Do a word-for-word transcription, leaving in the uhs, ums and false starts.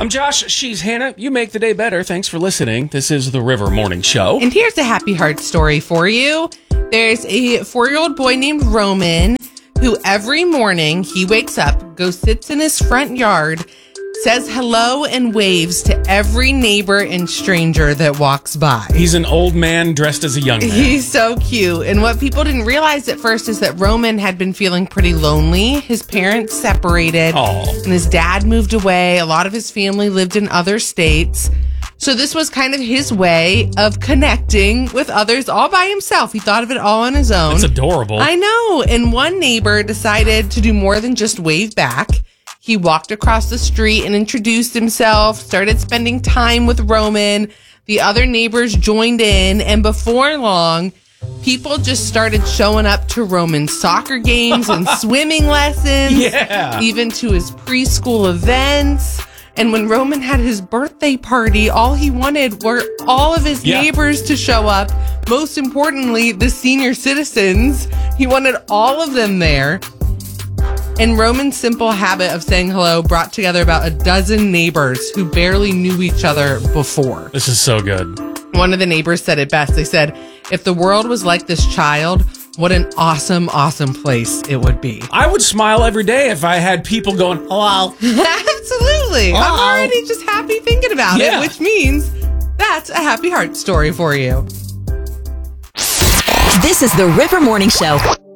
I'm Josh. She's Hannah. You make the day better. Thanks for listening. This is the River Morning Show. And here's a happy heart story for you. There's a four-year-old boy named Roman who every morning he wakes up, goes sits in his front yard, says hello and waves to every neighbor and stranger that walks by. He's an old man dressed as a young man. He's so cute. And what people didn't realize at first is that Roman had been feeling pretty lonely. His parents separated. Aww. And his dad moved away. A lot of his family lived in other states. So this was kind of his way of connecting with others all by himself. He thought of it all on his own. It's adorable. I know. And one neighbor decided to do more than just wave back. He walked across the street and introduced himself, started spending time with Roman. The other neighbors joined in, and before long, people just started showing up to Roman's soccer games and swimming lessons, Yeah. even to his preschool events. And when Roman had his birthday party, all he wanted were all of his Yeah. neighbors to show up. Most importantly, the senior citizens. He wanted all of them there. And Roman's simple habit of saying hello brought together about a dozen neighbors who barely knew each other before. This is so good. One of the neighbors said it best. They said, if the world was like this child, what an awesome, awesome place it would be. I would smile every day if I had people going, hello. Absolutely. I'm Wow. already just happy thinking about Yeah. it, which means that's a happy heart story for you. This is the River Morning Show.